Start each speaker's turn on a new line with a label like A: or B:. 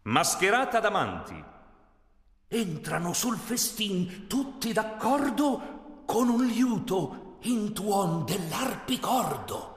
A: Mascherata d'amanti.
B: Entrano sul festin tutti d'accordo con un liuto in tuon dell'arpicordo.